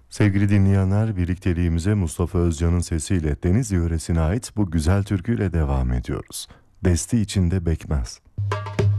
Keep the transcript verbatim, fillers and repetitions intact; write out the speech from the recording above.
Sevgili dinleyenler, birlikteliğimize Mustafa Özcan'ın sesiyle Denizli yöresine ait bu güzel türküyle devam ediyoruz. Desti içinde bekmez.